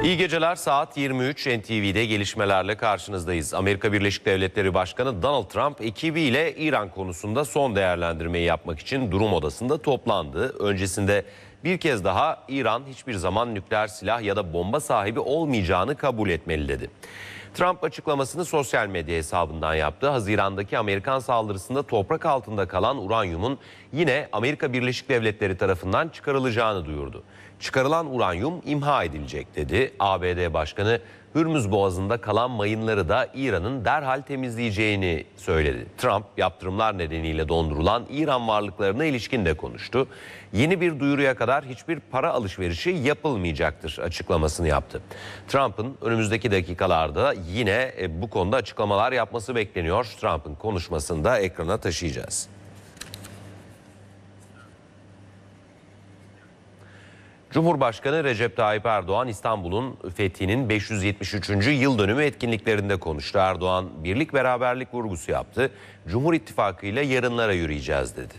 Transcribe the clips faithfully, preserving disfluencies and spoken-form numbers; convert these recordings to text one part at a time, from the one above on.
İyi geceler, saat yirmi üç, N T V'de gelişmelerle karşınızdayız. Amerika Birleşik Devletleri Başkanı Donald Trump ekibiyle İran konusunda son değerlendirmeyi yapmak için durum odasında toplandı. Öncesinde bir kez daha İran hiçbir zaman nükleer silah ya da bomba sahibi olmayacağını kabul etmeli dedi. Trump açıklamasını sosyal medya hesabından yaptı. Haziran'daki Amerikan saldırısında toprak altında kalan uranyumun yine Amerika Birleşik Devletleri tarafından çıkarılacağını duyurdu. Çıkarılan uranyum imha edilecek dedi. A B D Başkanı Hürmüz Boğazı'nda kalan mayınları da İran'ın derhal temizleyeceğini söyledi. Trump yaptırımlar nedeniyle dondurulan İran varlıklarına ilişkin de konuştu. Yeni bir duyuruya kadar hiçbir para alışverişi yapılmayacaktır açıklamasını yaptı. Trump'ın önümüzdeki dakikalarda yine bu konuda açıklamalar yapması bekleniyor. Trump'ın konuşmasını da ekrana taşıyacağız. Cumhurbaşkanı Recep Tayyip Erdoğan İstanbul'un fethinin beş yüz yetmiş üçüncü yıl dönümü etkinliklerinde konuştu. Erdoğan birlik beraberlik vurgusu yaptı. Cumhur İttifakı ile yarınlara yürüyeceğiz dedi.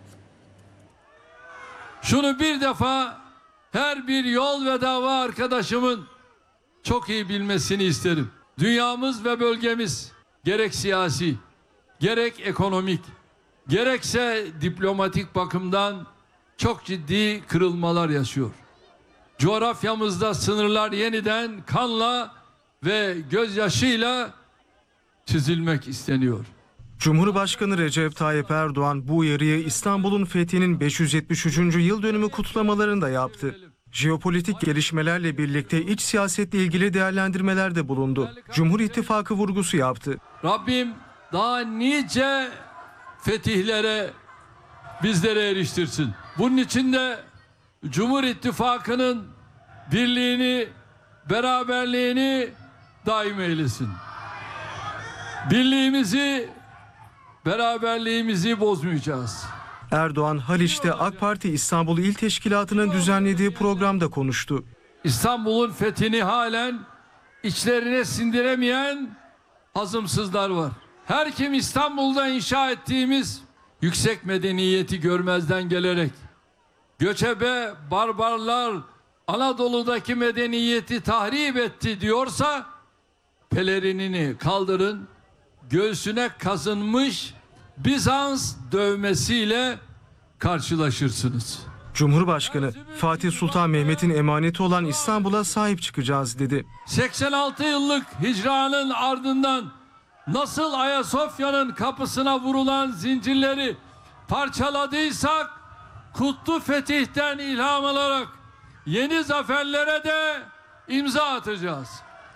Şunu bir defa her bir yol ve dava arkadaşımın çok iyi bilmesini isterim. Dünyamız ve bölgemiz gerek siyasi, gerek ekonomik, gerekse diplomatik bakımdan çok ciddi kırılmalar yaşıyor. Coğrafyamızda sınırlar yeniden kanla ve gözyaşıyla çizilmek isteniyor. Cumhurbaşkanı Recep Tayyip Erdoğan bu uyarıyı İstanbul'un fethinin beş yüz yetmiş üçüncü yıl dönümü kutlamalarında yaptı. Jeopolitik gelişmelerle birlikte iç siyasetle ilgili değerlendirmelerde bulundu. Cumhur İttifakı vurgusu yaptı. Rabbim daha nice fetihlere bizlere eriştirsin. Bunun için de Cumhur İttifakı'nın birliğini, beraberliğini daim eylesin. Birliğimizi, beraberliğimizi bozmayacağız. Erdoğan Haliç'te AK Parti İstanbul İl Teşkilatı'nın düzenlediği programda konuştu. İstanbul'un fethini halen içlerine sindiremeyen hazımsızlar var. Her kim İstanbul'da inşa ettiğimiz yüksek medeniyeti görmezden gelerek göçebe barbarlar Anadolu'daki medeniyeti tahrip etti diyorsa pelerinini kaldırın, göğsüne kazınmış Bizans dövmesiyle karşılaşırsınız. Cumhurbaşkanı Fatih Sultan Mehmet'in emaneti olan İstanbul'a sahip çıkacağız dedi. seksen altı yıllık hicranın ardından nasıl Ayasofya'nın kapısına vurulan zincirleri parçaladıysak, kutlu fetihten ilham alarak yeni zaferlere de imza atacağız.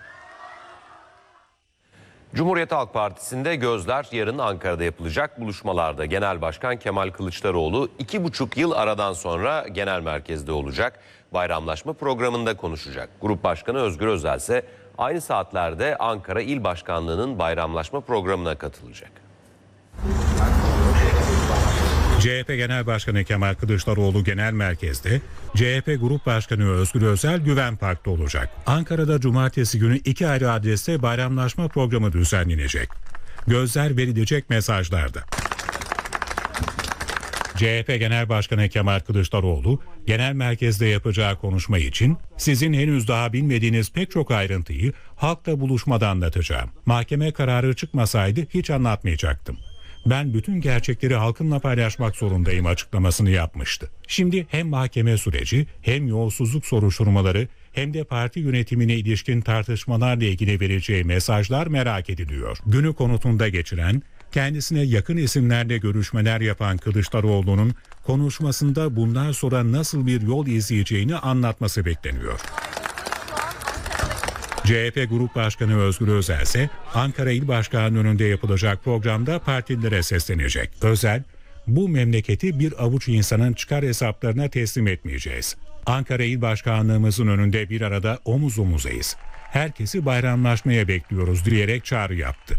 Cumhuriyet Halk Partisi'nde gözler yarın Ankara'da yapılacak buluşmalarda. Genel Başkan Kemal Kılıçdaroğlu iki buçuk yıl aradan sonra genel merkezde olacak. Bayramlaşma programında konuşacak. Grup Başkanı Özgür Özel ise aynı saatlerde Ankara İl Başkanlığı'nın bayramlaşma programına katılacak. C H P Genel Başkanı Kemal Kılıçdaroğlu genel merkezde, C H P Grup Başkanı Özgür Özel Güven Park'ta olacak. Ankara'da cumartesi günü iki ayrı adreste bayramlaşma programı düzenlenecek. Gözler verilecek mesajlarda. C H P Genel Başkanı Kemal Kılıçdaroğlu, genel merkezde yapacağı konuşma için sizin henüz daha bilmediğiniz pek çok ayrıntıyı halkla buluşmada anlatacağım. Mahkeme kararı çıkmasaydı hiç anlatmayacaktım. Ben bütün gerçekleri halkımla paylaşmak zorundayım açıklamasını yapmıştı. Şimdi hem mahkeme süreci, hem yolsuzluk soruşturmaları, hem de parti yönetimine ilişkin tartışmalarla ilgili vereceği mesajlar merak ediliyor. Günü konutunda geçiren, kendisine yakın isimlerle görüşmeler yapan Kılıçdaroğlu'nun konuşmasında bundan sonra nasıl bir yol izleyeceğini anlatması bekleniyor. C H P Grup Başkanı Özgür Özel ise Ankara İl Başkanlığı önünde yapılacak programda partilere seslenecek. Özel, bu memleketi bir avuç insanın çıkar hesaplarına teslim etmeyeceğiz. Ankara İl Başkanlığımızın önünde bir arada omuz omuzayız. Herkesi bayramlaşmaya bekliyoruz diyerek çağrı yaptı.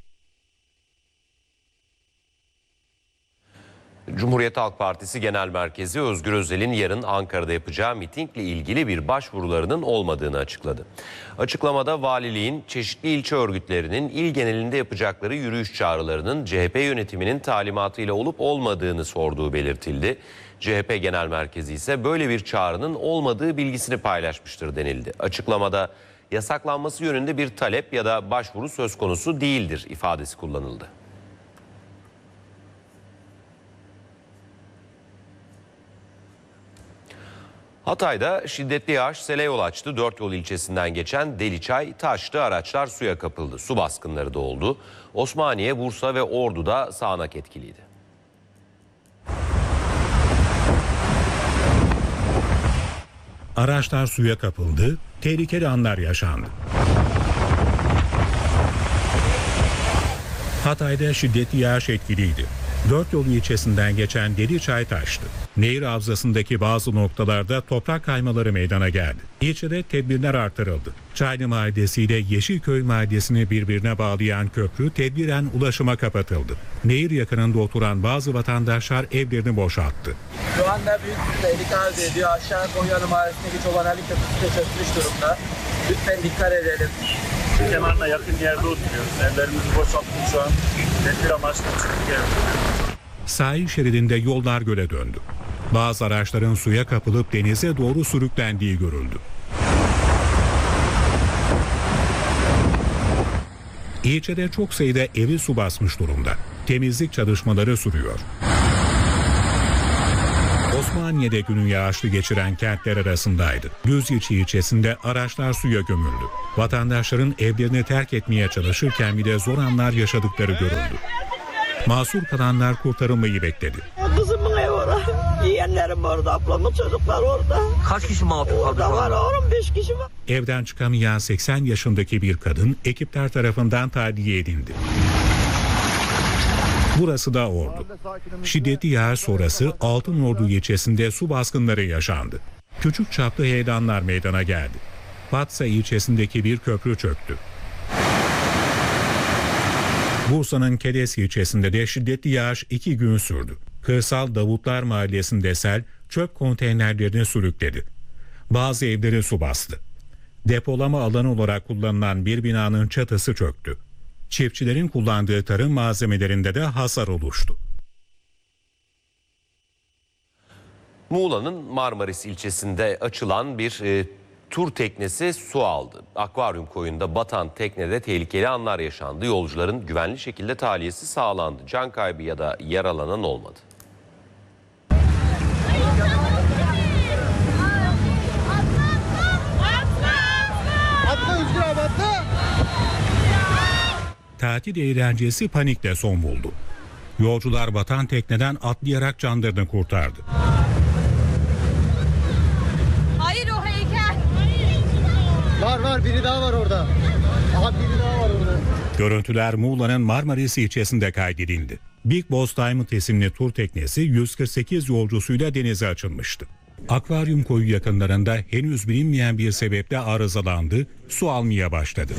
Cumhuriyet Halk Partisi Genel Merkezi Özgür Özel'in yarın Ankara'da yapacağı mitingle ilgili bir başvurularının olmadığını açıkladı. Açıklamada valiliğin çeşitli ilçe örgütlerinin il genelinde yapacakları yürüyüş çağrılarının C H P yönetiminin talimatıyla olup olmadığını sorduğu belirtildi. C H P Genel Merkezi ise böyle bir çağrının olmadığı bilgisini paylaşmıştır denildi. Açıklamada yasaklanması yönünde bir talep ya da başvuru söz konusu değildir ifadesi kullanıldı. Hatay'da şiddetli yağış sele yol açtı. Dört Yol ilçesinden geçen Deliçay taştı, araçlar suya kapıldı. Su baskınları da oldu. Osmaniye, Bursa ve Ordu'da sağanak etkiliydi. Araçlar suya kapıldı, tehlikeli anlar yaşandı. Hatay'da şiddetli yağış etkiliydi. Dört Yol ilçesinden geçen Deliçay taştı. Nehir havzasındaki bazı noktalarda toprak kaymaları meydana geldi. İlçede tedbirler artırıldı. Çaylı Mahallesi ile Yeşilköy Mahallesi'ni birbirine bağlayan köprü tedbiren ulaşıma kapatıldı. Nehir yakınında oturan bazı vatandaşlar evlerini boşalttı. Şu anda büyük bir tehlike arz ediyor. Aşağı Konya'nın mahallesindeki Çobanali Köprüsü de çökmüş durumda. Lütfen dikkat edelim. Kenarına yakın yerde oturuyoruz. Evlerimizi boşalttık şu an. Tedbir amaçlı çıktık evlerimize. Sahil şeridinde yollar göle döndü. Bazı araçların suya kapılıp denize doğru sürüklendiği görüldü. İlçede çok sayıda evi su basmış durumda. Temizlik çalışmaları sürüyor. Osmaniye'de günün yağışlı geçiren kentler arasındaydı. Düzyeçi ilçesinde araçlar suya gömüldü. Vatandaşların evlerini terk etmeye çalışırken bile zor anlar yaşadıkları görüldü. Mahsur kalanlar kurtarılmayı bekledi. Kızımın evi orada. Yeğenlerim orada, ablamın çocuklar orada. Kaç kişi mağdur kaldı? Orada var oğlum, beş kişi var. Evden çıkamayan seksen yaşındaki bir kadın ekipler tarafından tahliye edildi. Burası da Ordu. Şiddetli yağış sonrası Altınordu ilçesinde su baskınları yaşandı. Küçük çaplı heyelanlar meydana geldi. Batsa ilçesindeki bir köprü çöktü. Bursa'nın Kedes ilçesinde de şiddetli yağış iki gün sürdü. Kırsal Davutlar Mahallesi'nde sel çöp konteynerlerini sürükledi. Bazı evleri su bastı. Depolama alanı olarak kullanılan bir binanın çatısı çöktü. Çiftçilerin kullandığı tarım malzemelerinde de hasar oluştu. Muğla'nın Marmaris ilçesinde açılan bir e, tur teknesi su aldı. Akvaryum koyunda batan teknede tehlikeli anlar yaşandı. Yolcuların güvenli şekilde tahliyesi sağlandı. Can kaybı ya da yaralanan olmadı. Tatil eğlencesi panikle son buldu. Yolcular batan tekneden atlayarak canlarını kurtardı. Hayır, o heykel. Var var, biri daha var orada. Aha, biri daha var orada. Görüntüler Muğla'nın Marmaris ilçesinde kaydedildi. Big Boss Diamond isimli tur teknesi yüz kırk sekiz yolcusuyla denize açılmıştı. Akvaryum koyu yakınlarında henüz bilinmeyen bir sebeple arızalandı, su almaya başladı.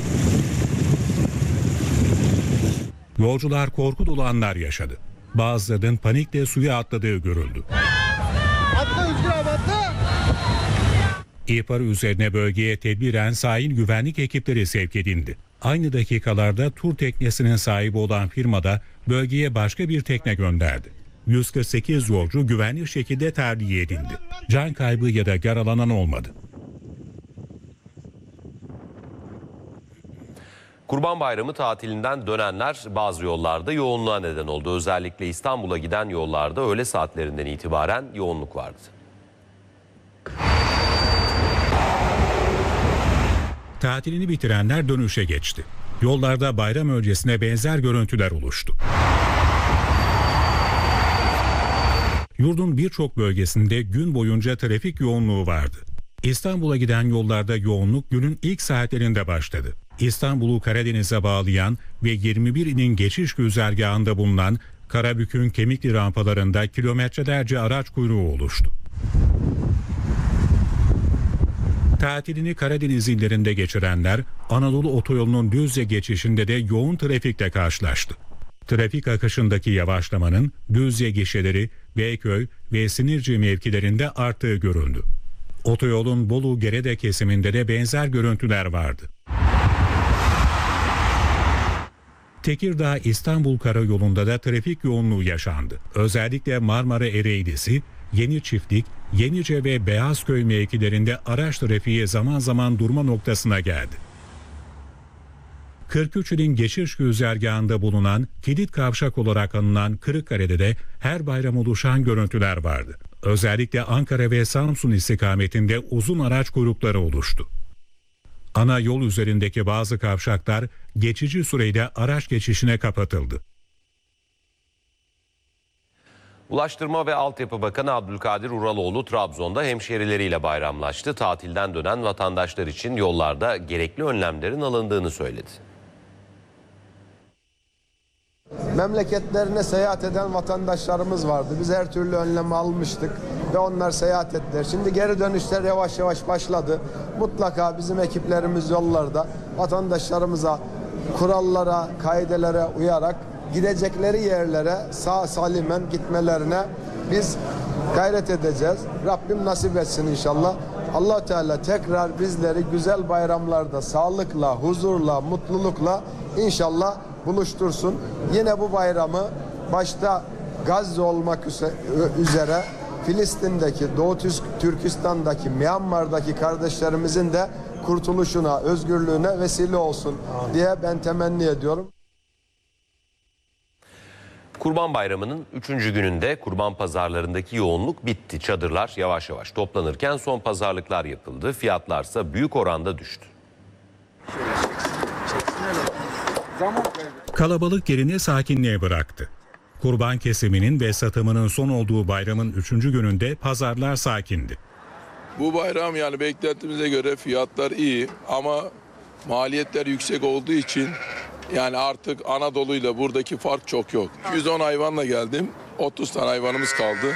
Yolcular korku dolu anlar yaşadı. Bazılarının panikle suya atladığı görüldü. Atla Özgür abi, atla. İhbarı üzerine bölgeye tedbiren sahil güvenlik ekipleri sevk edildi. Aynı dakikalarda tur teknesinin sahibi olan firmada bölgeye başka bir tekne gönderdi. yüz kırk sekiz yolcu güvenli şekilde tahliye edildi. Can kaybı ya da yaralanan olmadı. Kurban Bayramı tatilinden dönenler bazı yollarda yoğunluğa neden oldu. Özellikle İstanbul'a giden yollarda öğle saatlerinden itibaren yoğunluk vardı. Tatilini bitirenler dönüşe geçti. Yollarda bayram öncesine benzer görüntüler oluştu. Yurdun birçok bölgesinde gün boyunca trafik yoğunluğu vardı. İstanbul'a giden yollarda yoğunluk günün ilk saatlerinde başladı. İstanbul'u Karadeniz'e bağlayan ve yirmi bir ilin geçiş güzergahında bulunan Karabük'ün Kemikli rampalarında kilometrelerce araç kuyruğu oluştu. Tatilini Karadeniz illerinde geçirenler Anadolu Otoyolu'nun Düzce geçişinde de yoğun trafikle karşılaştı. Trafik akışındaki yavaşlamanın Düzce gişeleri, Beyköy ve Sinirci mevkilerinde arttığı görüldü. Otoyolun Bolu-Gerede kesiminde de benzer görüntüler vardı. Tekirdağ-İstanbul karayolunda da trafik yoğunluğu yaşandı. Özellikle Marmara Ereğlisi, Yeni Çiftlik, Yenice ve Beyazköy mevkilerinde araç trafiği zaman zaman durma noktasına geldi. kırk üç ilin geçiş güzergahında bulunan kilit kavşak olarak anılan Kırıkkale'de de her bayram oluşan görüntüler vardı. Özellikle Ankara ve Samsun istikametinde uzun araç kuyrukları oluştu. Ana yol üzerindeki bazı kavşaklar geçici süreyle araç geçişine kapatıldı. Ulaştırma ve Altyapı Bakanı Abdülkadir Uraloğlu Trabzon'da hemşerileriyle bayramlaştı. Tatilden dönen vatandaşlar için yollarda gerekli önlemlerin alındığını söyledi. Memleketlerine seyahat eden vatandaşlarımız vardı. Biz her türlü önlemi almıştık ve onlar seyahat ettiler. Şimdi geri dönüşler yavaş yavaş başladı. Mutlaka bizim ekiplerimiz yollarda vatandaşlarımıza kurallara, kaidelere uyarak gidecekleri yerlere sağ salimen gitmelerine biz gayret edeceğiz. Rabbim nasip etsin inşallah. Allah Teala tekrar bizleri güzel bayramlarda sağlıkla, huzurla, mutlulukla inşallah buluştursun. Yine bu bayramı başta Gazze olmak üzere Filistin'deki, Doğu Türkistan'daki, Myanmar'daki kardeşlerimizin de kurtuluşuna, özgürlüğüne vesile olsun diye ben temenni ediyorum. Kurban Bayramı'nın üçüncü gününde kurban pazarlarındaki yoğunluk bitti. Çadırlar yavaş yavaş toplanırken son pazarlıklar yapıldı. Fiyatlarsa büyük oranda düştü. Kalabalık yerini sakinliğe bıraktı. Kurban kesiminin ve satımının son olduğu bayramın üçüncü gününde pazarlar sakindi. Bu bayram yani beklentimize göre fiyatlar iyi ama maliyetler yüksek olduğu için yani artık Anadolu'yla buradaki fark çok yok. yüz on hayvanla geldim, otuz tane hayvanımız kaldı.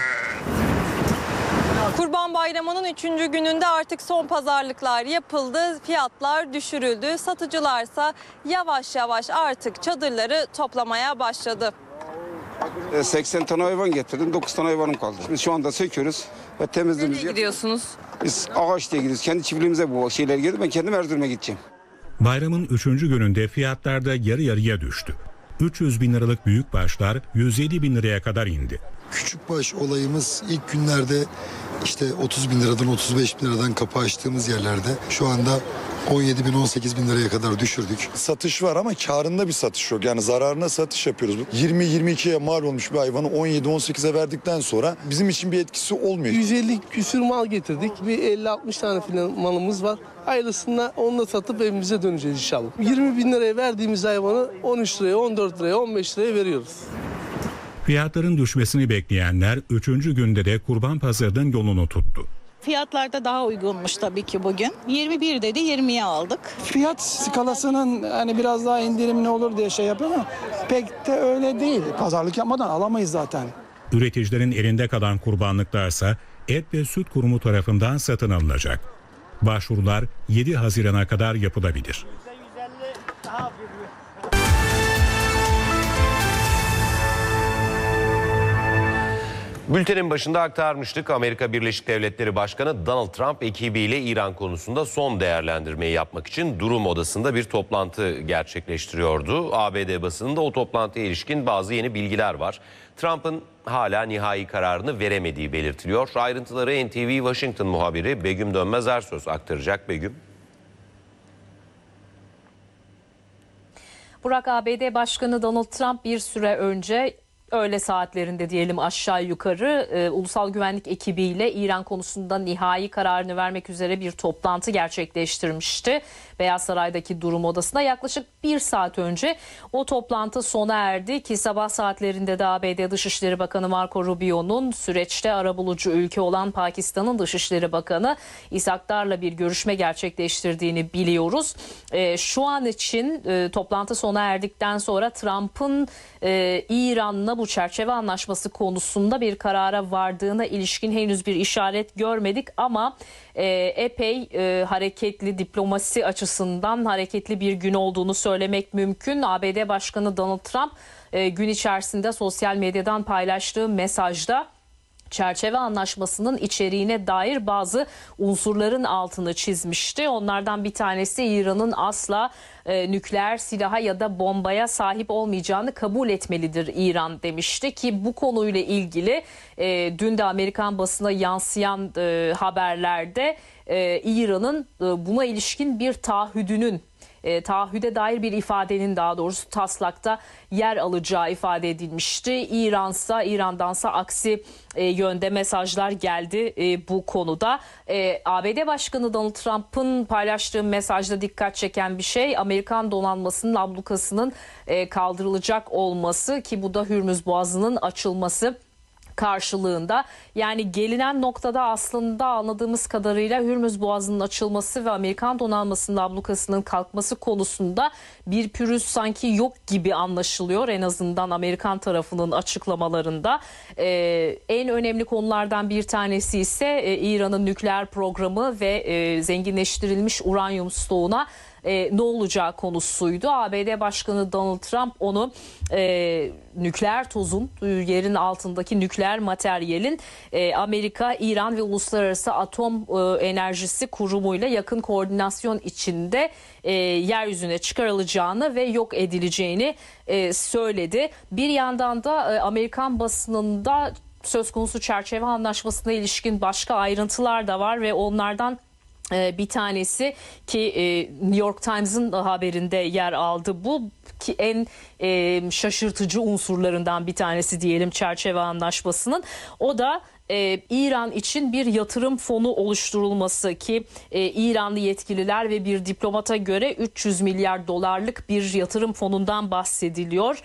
Kurban Bayramı'nın üçüncü gününde artık son pazarlıklar yapıldı, fiyatlar düşürüldü. Satıcılarsa yavaş yavaş artık çadırları toplamaya başladı. seksen tane hayvan getirdim, dokuz tane hayvanım kaldı. Biz şu anda söküyoruz ve temizliğimizi Nereye gidiyorsunuz? Biz Ağaçlı'ya gidiyoruz. Kendi çiftliğimize bu şeyler geldi. Ben kendim Erzurum'a gideceğim. Bayramın üçüncü gününde fiyatlar da yarı yarıya düştü. üç yüz bin liralık büyükbaşlar yüz yedi bin liraya kadar indi. Küçükbaş olayımız ilk günlerde işte otuz bin liradan otuz beş bin liradan kapı açtığımız yerlerde şu anda on yedi bin on sekiz bin liraya kadar düşürdük. Satış var ama karında bir satış yok. Yani zararına satış yapıyoruz. yirmi yirmi ikiye mal olmuş bir hayvanı on yedi on sekize verdikten sonra bizim için bir etkisi olmuyor. yüz elli küsür mal getirdik. Bir elli altmış tane falan malımız var. Ayrısında onu da satıp evimize döneceğiz inşallah. yirmi bin liraya verdiğimiz hayvanı on üç liraya, on dört liraya, on beş liraya veriyoruz. Fiyatların düşmesini bekleyenler üçüncü günde de kurban pazarının yolunu tuttu. Fiyatlar da daha uygunmuş tabii ki bugün. yirmi bir dedi, yirmiye aldık. Fiyat skalasının hani biraz daha indirimli olur diye şey yapıyor ama pek de öyle değil. Pazarlık yapmadan alamayız zaten. Üreticilerin elinde kalan kurbanlıklarsa Et ve Süt Kurumu tarafından satın alınacak. Başvurular yedi Haziran'a kadar yapılabilir. Bültenin başında aktarmıştık. Amerika Birleşik Devletleri Başkanı Donald Trump ekibiyle İran konusunda son değerlendirmeyi yapmak için durum odasında bir toplantı gerçekleştiriyordu. A B D basınında o toplantıya ilişkin bazı yeni bilgiler var. Trump'ın hala nihai kararını veremediği belirtiliyor. Ayrıntıları N T V Washington muhabiri Begüm Dönmez Ersöz aktaracak. Begüm. Burak, A B D Başkanı Donald Trump bir süre önce öğle saatlerinde diyelim aşağı yukarı e, ulusal güvenlik ekibiyle İran konusunda nihai kararını vermek üzere bir toplantı gerçekleştirmişti. Beyaz Saray'daki durum odasında yaklaşık bir saat önce o toplantı sona erdi ki sabah saatlerinde de A B D Dışişleri Bakanı Marco Rubio'nun süreçte arabulucu ülke olan Pakistan'ın Dışişleri Bakanı İshakdar'la bir görüşme gerçekleştirdiğini biliyoruz. E, şu an için e, toplantı sona erdikten sonra Trump'ın e, İran'la bu çerçeve anlaşması konusunda bir karara vardığına ilişkin henüz bir işaret görmedik ama e, epey e, hareketli, diplomasi açısından hareketli bir gün olduğunu söylemek mümkün. A B D Başkanı Donald Trump e, gün içerisinde sosyal medyadan paylaştığı mesajda çerçeve anlaşmasının içeriğine dair bazı unsurların altını çizmişti. Onlardan bir tanesi İran'ın asla e, nükleer silaha ya da bombaya sahip olmayacağını kabul etmelidir İran demişti ki bu konuyla ilgili e, dün de Amerikan basına yansıyan e, haberlerde e, İran'ın e, buna ilişkin bir taahhüdünün E, taahhüde dair bir ifadenin daha doğrusu taslakta yer alacağı ifade edilmişti. İran'sa İran'dansa aksi e, yönde mesajlar geldi e, bu konuda. E, A B D Başkanı Donald Trump'ın paylaştığı mesajda dikkat çeken bir şey Amerikan donanmasının ablukasının e, kaldırılacak olması ki bu da Hürmüz Boğazı'nın açılması karşılığında. Yani gelinen noktada aslında anladığımız kadarıyla Hürmüz Boğazı'nın açılması ve Amerikan donanmasının ablukasının kalkması konusunda bir pürüz sanki yok gibi anlaşılıyor. En azından Amerikan tarafının açıklamalarında. Ee, en önemli konulardan bir tanesi ise e, İran'ın nükleer programı ve e, zenginleştirilmiş uranyum stoğuna E, ne olacağı konusuydu. A B D Başkanı Donald Trump onu e, nükleer tozun, yerin altındaki nükleer materyalin e, Amerika, İran ve Uluslararası Atom e, Enerjisi Kurumu'yla yakın koordinasyon içinde e, yeryüzüne çıkarılacağını ve yok edileceğini e, söyledi. Bir yandan da e, Amerikan basınında söz konusu çerçeve anlaşmasına ilişkin başka ayrıntılar da var ve onlardan bir tanesi ki New York Times'ın haberinde yer aldı bu ki en e, şaşırtıcı unsurlarından bir tanesi diyelim çerçeve anlaşmasının. O da e, İran için bir yatırım fonu oluşturulması ki e, İranlı yetkililer ve bir diplomata göre üç yüz milyar dolarlık bir yatırım fonundan bahsediliyor.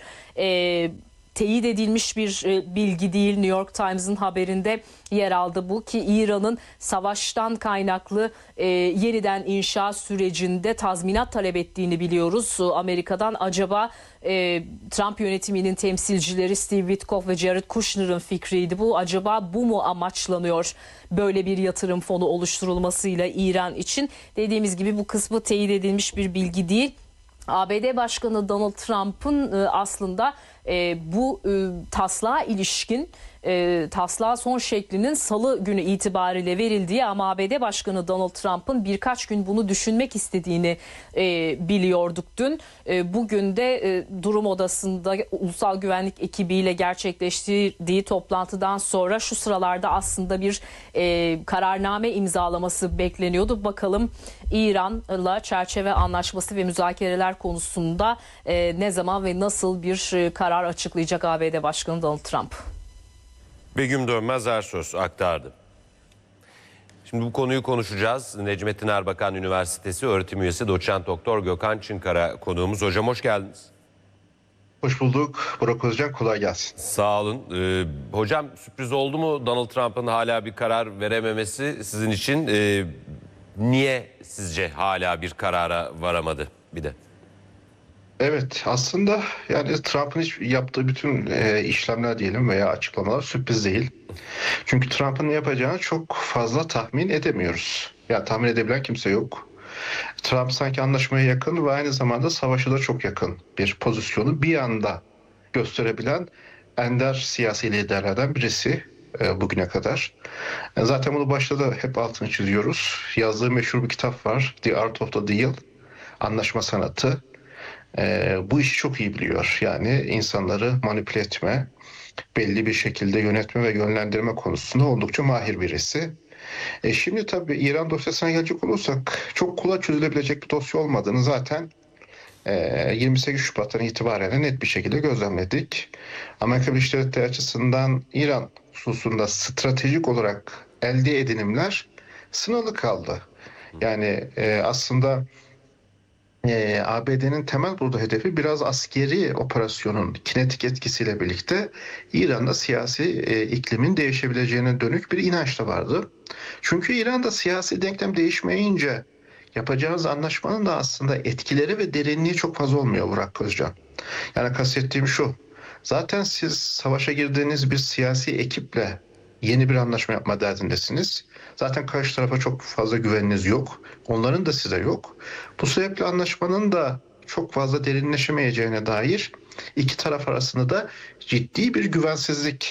E, Teyit edilmiş bir e, bilgi değil, New York Times'ın haberinde yer aldı bu ki İran'ın savaştan kaynaklı e, yeniden inşa sürecinde tazminat talep ettiğini biliyoruz. Amerika'dan acaba e, Trump yönetiminin temsilcileri Steve Witkoff ve Jared Kushner'ın fikriydi bu. Acaba bu mu amaçlanıyor böyle bir yatırım fonu oluşturulmasıyla İran için? Dediğimiz gibi bu kısmı teyit edilmiş bir bilgi değil. A B D Başkanı Donald Trump'ın e, aslında e, bu e, taslağa ilişkin e, taslağa son şeklinin salı günü itibariyle verildiği ama A B D Başkanı Donald Trump'ın birkaç gün bunu düşünmek istediğini e, biliyorduk dün. E, bugün de e, durum odasında ulusal güvenlik ekibiyle gerçekleştirdiği toplantıdan sonra şu sıralarda aslında bir e, kararname imzalaması bekleniyordu. Bakalım İran'la çerçeve anlaşması ve müzakereler konusunda e, ne zaman ve nasıl bir e, karar açıklayacak A B D Başkanı Donald Trump? Begüm Dönmez Ersöz aktardı. Şimdi bu konuyu konuşacağız. Necmettin Erbakan Üniversitesi öğretim üyesi doçent doktor Gökhan Çınkara konuğumuz. Hocam hoş geldiniz. Hoş bulduk. Burak Özcan, kolay gelsin. Sağ olun. Ee, hocam sürpriz oldu mu Donald Trump'ın hala bir karar verememesi sizin için? Ee, niye sizce hala bir karara varamadı bir de? Evet, aslında yani Trump'ın hiç yaptığı bütün e, işlemler diyelim veya açıklamalar sürpriz değil. Çünkü Trump'ın ne yapacağını çok fazla tahmin edemiyoruz. Ya tahmin edebilen kimse yok. Trump sanki anlaşmaya yakın ve aynı zamanda savaşa da çok yakın bir pozisyonu bir anda gösterebilen ender siyasi liderlerden birisi e, bugüne kadar. E, zaten bunu başta da hep altını çiziyoruz. Yazdığı meşhur bir kitap var, The Art of the Deal, Anlaşma Sanatı. Ee, bu işi çok iyi biliyor. Yani insanları manipüle etme, belli bir şekilde yönetme ve yönlendirme konusunda oldukça mahir birisi. E şimdi tabii İran dosyasına gelecek olursak çok kolay çözülebilecek bir dosya olmadığını zaten e, yirmi sekiz Şubat'tan itibaren net bir şekilde gözlemledik. Amerika Birleşik Devletleri açısından İran hususunda stratejik olarak elde edinimler sınırlı kaldı. Yani e, aslında Ee, A B D'nin temel burada hedefi biraz askeri operasyonun kinetik etkisiyle birlikte İran'da siyasi e, iklimin değişebileceğine dönük bir inanç da vardı. Çünkü İran'da siyasi denklem değişmeyince yapacağınız anlaşmanın da aslında etkileri ve derinliği çok fazla olmuyor Burak Özcan. Yani kastettiğim şu, zaten siz savaşa girdiğiniz bir siyasi ekiple yeni bir anlaşma yapma derdindesiniz. Zaten karşı tarafa çok fazla güveniniz yok. Onların da size yok. Bu sebeple anlaşmanın da çok fazla derinleşemeyeceğine dair iki taraf arasında da ciddi bir güvensizlik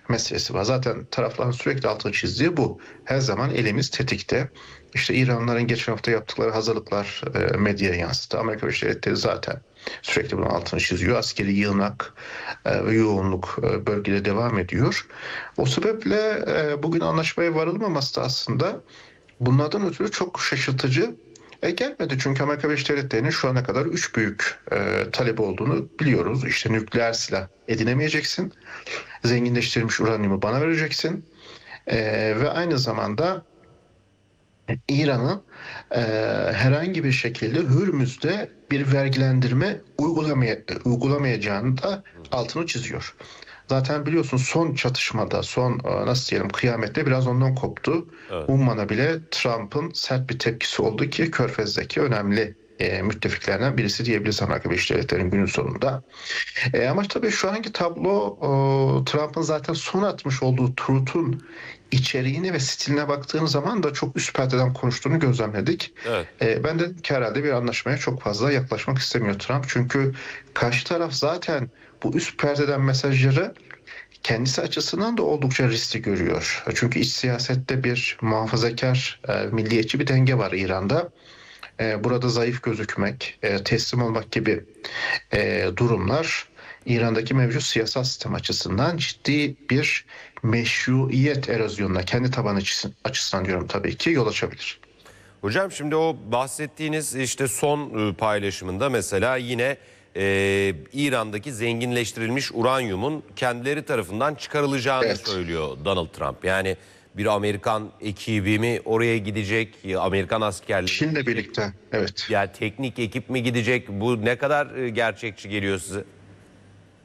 meselesi var. Zaten tarafların sürekli altını çizdiği bu. Her zaman elimiz tetikte. İşte İranlıların geçen hafta yaptıkları hazırlıklar e, medyaya yansıdı. Amerika Birleşik Devletleri zaten sürekli bunun altını çiziyor. Askeri yığınak e, ve yoğunluk e, bölgede devam ediyor. O sebeple e, bugün anlaşmaya varılmaması da aslında bunlardan ötürü çok şaşırtıcı e, gelmedi. Çünkü Amerika Birleşik Devletleri'nin şu ana kadar üç büyük e, talebi olduğunu biliyoruz. İşte nükleer silah edinemeyeceksin, zenginleştirilmiş uranyumu bana vereceksin e, ve aynı zamanda İran'ın e, herhangi bir şekilde Hürmüz'de bir vergilendirme uygulamaya, uygulamayacağını da altını çiziyor. Zaten biliyorsun son çatışmada, son nasıl diyelim kıyamette biraz ondan koptu. Evet. Umman'a bile Trump'ın sert bir tepkisi oldu ki Körfez'deki önemli e, müttefiklerinden birisi diyebiliriz Amerika Birleşik Devletleri'nin günün sonunda. E, ama tabii şu anki tablo o, Trump'ın zaten son atmış olduğu truth'un içeriğine ve stiline baktığın zaman da çok üst perdeden konuştuğunu gözlemledik. Evet. E, ben de ki herhalde bir anlaşmaya çok fazla yaklaşmak istemiyor Trump. Çünkü karşı taraf zaten bu üst perdeden mesajları kendisi açısından da oldukça riskli görüyor. Çünkü iç siyasette bir muhafazakar, e, milliyetçi bir denge var İran'da. E, burada zayıf gözükmek, e, teslim olmak gibi e, durumlar İran'daki mevcut siyasal sistem açısından ciddi bir meşruiyet erozyonuna, kendi tabanı açısından diyorum tabii ki, yol açabilir. Hocam şimdi o bahsettiğiniz işte son paylaşımında mesela yine Ee, İran'daki zenginleştirilmiş uranyumun kendileri tarafından çıkarılacağını evet. söylüyor Donald Trump. Yani bir Amerikan ekibi mi oraya gidecek, Amerikan askerleri Çin'le birlikte, evet. Yani teknik ekip mi gidecek, bu ne kadar gerçekçi geliyor size?